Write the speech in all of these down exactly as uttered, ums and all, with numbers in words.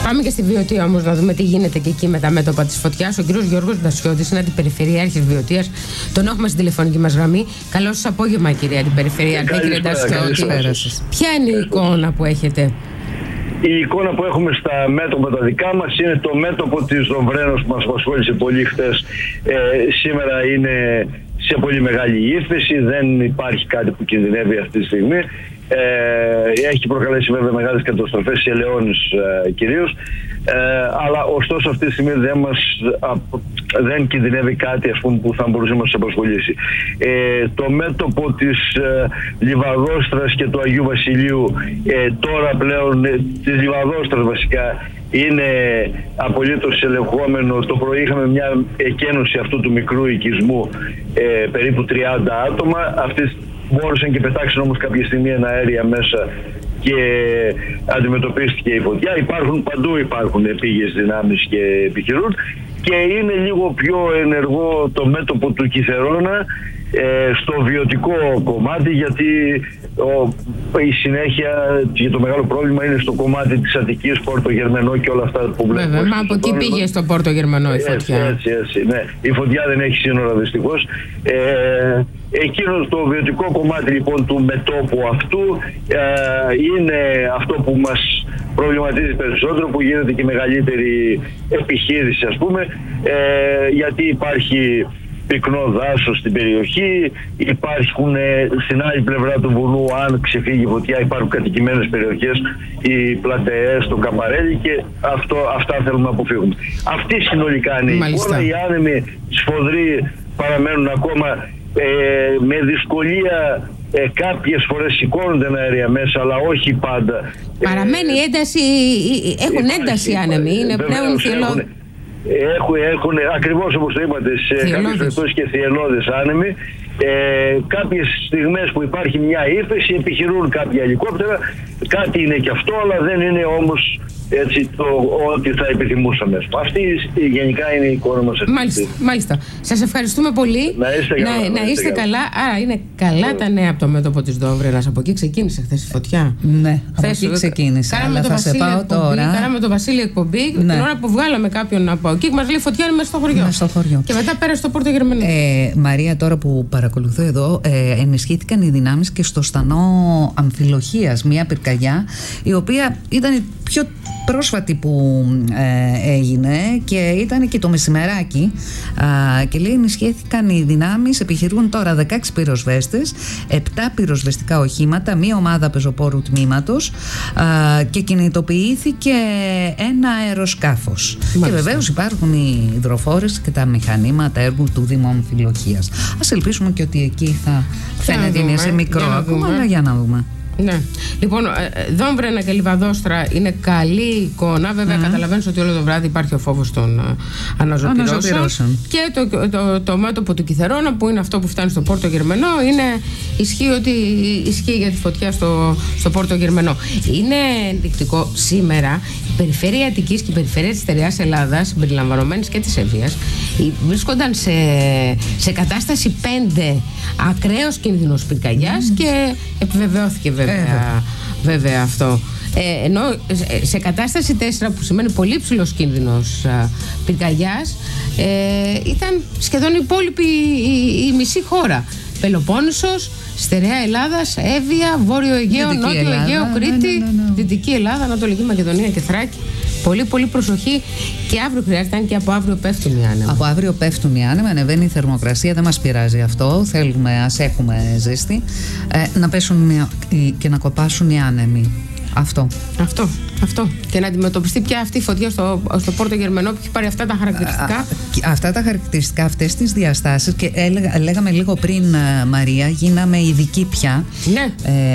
Πάμε και στη Βιωτία όμως να δούμε τι γίνεται και εκεί με τα μέτωπα της φωτιάς. Ο κύριος Γιώργος Ντασιώτης είναι αντιπεριφερειάρχης Βιωτίας. Τον έχουμε στην τηλεφωνική μας γραμμή. Καλό σας απόγευμα, κύριε Αντιπεριφερειάρχη, κύριε Ντασιώτη. Ποια είναι η εικόνα που έχετε? Η εικόνα που έχουμε στα μέτωπα τα δικά μας είναι το μέτωπο της Δομβρένος που μας απασχόλησε πολύ χτες. Ε, σήμερα είναι σε πολύ μεγάλη ύφεση, δεν υπάρχει κάτι που κινδυνεύει αυτή τη στιγμή. Ε, έχει προκαλέσει βέβαια μεγάλες καταστροφές σε ελαιώνες ε, κυρίως, ε, αλλά ωστόσο αυτή τη στιγμή δεν, μας, α, δεν κινδυνεύει κάτι, ας πούμε, που θα μπορούσε να μας απασχολήσει. Ε, το μέτωπο της ε, Λιβαδόστρας και του Αγίου Βασιλείου, ε, τώρα πλέον ε, της Λιβαδόστρας βασικά, είναι απολύτως ελεγχόμενο. Το πρωί είχαμε μια εκένωση αυτού του μικρού οικισμού, ε, περίπου τριάντα άτομα. Αυτές μπόρεσαν και πετάξαν όμως κάποια στιγμή ένα αέρια μέσα και αντιμετωπίστηκε η φωτιά. Υπάρχουν παντού, υπάρχουν επίγειες δυνάμεις και επιχειρούν, και είναι λίγο πιο ενεργό το μέτωπο του Κιθερώνα ε, στο βιωτικό κομμάτι, γιατί ο, η συνέχεια και το μεγάλο πρόβλημα είναι στο κομμάτι της Αττικής, Πόρτο Γερμενό και όλα αυτά που βλέπουμε. Βέβαια, μα από εκεί πρόβλημα πήγε στο Πόρτο Γερμενό η φωτιά. Έτσι, έτσι, έτσι, ναι. Η φωτιά δεν έχει σύνορα δυστυχώς. Ε, εκείνο το βιωτικό κομμάτι λοιπόν του μετώπου αυτού ε, είναι αυτό που μας προβληματίζει περισσότερο, που γίνεται και μεγαλύτερη επιχείρηση, ας πούμε, ε, γιατί υπάρχει πυκνό δάσος στην περιοχή, υπάρχουν ε, στην άλλη πλευρά του βουνού, αν ξεφύγει η φωτιά, υπάρχουν κατοικημένες περιοχές, οι πλατεές, το Καμπαρέλι, και αυτό, αυτά θέλουμε να αποφύγουμε. Αυτή συνολικά είναι η εικόνα. Οι άνεμοι σφοδροί παραμένουν ακόμα ε, με δυσκολία. Ε, κάποιες φορές σηκώνονται αέρια μέσα, αλλά όχι πάντα. Παραμένει ε, ένταση, έχουν υπάρχει, ένταση οι άνεμοι, είναι πλέον θυελώδες. Έχουν, έχουν, ακριβώς όπως το είπατε, σε κάποιες περιπτώσεις και θυελώδες άνεμοι. Ε, κάποιες στιγμές που υπάρχει μια ύφεση, επιχειρούν κάποια ελικόπτερα, κάτι είναι και αυτό, αλλά δεν είναι όμως έτσι το ότι θα επιθυμούσαμε. Αυτή γενικά είναι η εικόνα μας. Μάλιστα, μάλιστα. Σας ευχαριστούμε πολύ. Να είστε καλά. Να, να, να είστε καλά. Άρα είναι καλά yeah. τα νέα από το μέτωπο της Δόμβρενας. Από εκεί ξεκίνησε χθες η φωτιά. Ναι, από εκεί ξεκίνησε. Κάναμε το Βασίλη εκπομπή, κάναμε το Βασίλη εκπομπή, ναι. Την ώρα που βγάλαμε κάποιον από εκεί, μας λέει φωτιά είναι μέσα στο χωριό. Μέσα στο χωριό. Και μετά πέρασε στο Πόρτο Γερμενό. Ε, Μαρία, τώρα που παρακολουθώ εδώ, ε, ενισχύθηκαν οι δυνάμεις και στο στανό Αμφιλοχίας, μια πυρκαγιά, η οποία ήταν η πιο πρόσφατη που ε, έγινε και ήταν και το μεσημεράκι, α, και λέει ενισχύθηκαν οι δυνάμεις, επιχειρούν τώρα δεκαέξι πυροσβέστες, επτά πυροσβεστικά οχήματα, μία ομάδα πεζοπόρου τμήματος, α, και κινητοποιήθηκε ένα αεροσκάφος. Μάλιστα. Και βεβαίως υπάρχουν οι υδροφόρες και τα μηχανήματα έργου του Δήμου Αμφιλοχίας. Ας ελπίσουμε και ότι εκεί θα φαίνεται είναι σε μικρό ακόμα, αλλά για να δούμε. Ναι. Λοιπόν, Δόμβρενα και Λιβαδόστρα είναι καλή εικόνα. Βέβαια, mm. καταλαβαίνεις ότι όλο το βράδυ υπάρχει ο φόβος των uh, αναζωπυρώσεων. Και το, το, το, το μέτωπο του Κιθερώνα, που είναι αυτό που φτάνει στο Πόρτο Γερμενό, είναι, ισχύει ότι ισχύει για τη φωτιά στο, στο Πόρτο Γερμενό. Είναι ενδεικτικό σήμερα η περιφέρεια Αττικής και η περιφέρεια της Στερεάς Ελλάδας, συμπεριλαμβανομένης και της Εύβοιας, βρίσκονταν σε, σε κατάσταση πέντε, ακραίος κίνδυνος πυρκαγιάς, mm. και επιβεβαιώθηκε βέβαια. Βέβαια, βέβαια αυτό. Ε, ενώ σε κατάσταση τέσσερα, που σημαίνει πολύ ψηλός κίνδυνος α, πυρκαγιάς, ε, ήταν σχεδόν η υπόλοιπη η, η μισή χώρα. Πελοπόννησος, Στερεά Ελλάδας, Εύβοια, Βόρειο Αιγαίο, Δυτική Νότιο Ελλάδα, Αιγαίο, Κρήτη, ναι, ναι, ναι, ναι. Δυτική Ελλάδα, Ανατολική Μακεδονία και Θράκη. Πολύ πολύ προσοχή, και αύριο χρειάζεται, αν και από αύριο πέφτουν οι άνεμοι. Από αύριο πέφτουν οι άνεμοι, ανεβαίνει η θερμοκρασία, δεν μας πειράζει αυτό. Θέλουμε, ας έχουμε ζέστη. Ε, να πέσουν και να κοπάσουν οι άνεμοι. Αυτό. Αυτό. Αυτό. Και να αντιμετωπιστεί πια αυτή η φωτιά στο, στο Πόρτο Γερμενό, που έχει πάρει αυτά τα χαρακτηριστικά. Α, αυτά τα χαρακτηριστικά, αυτές τις διαστάσεις, και έλεγα, λέγαμε λίγο πριν, Μαρία, γίναμε ειδικοί πια. Ναι.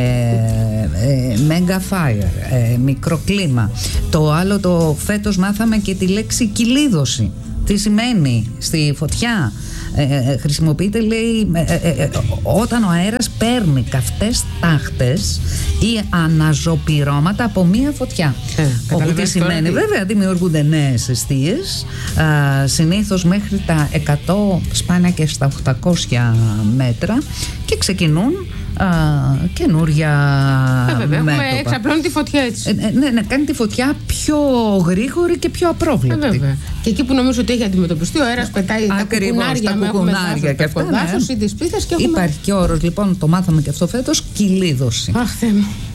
Ε, ε, mega fire, ε, μικροκλίμα. Το άλλο, το φέτος μάθαμε και τη λέξη κυλίδωση. Τι σημαίνει στη φωτιά. Ε, χρησιμοποιείται, λέει, ε, ε, ε, όταν ο αέρας παίρνει καυτές τάχτες ή αναζωπυρώματα από μία φωτιά. Ε, όπου τι σημαίνει, τι... βέβαια δημιουργούνται νέες εστίες, ε, συνήθως μέχρι τα εκατό, σπάνια και στα οκτακόσια μέτρα, και ξεκινούν καινούρια μέτωπα. Εξαπλώνει τη φωτιά έτσι. Ε, ναι, ναι, κάνει τη φωτιά πιο γρήγορη και πιο απρόβλεπτη. Ε, βέβαια. Και εκεί που νομίζω ότι έχει αντιμετωπιστεί, ο αέρας πετάει ακριβώς, τα κουκουνάρια και αυτά. Ναι. Υπάρχει και όρος, λοιπόν, το μάθαμε και αυτό φέτος, κυλίδωση. Αχ, Θεέ μου.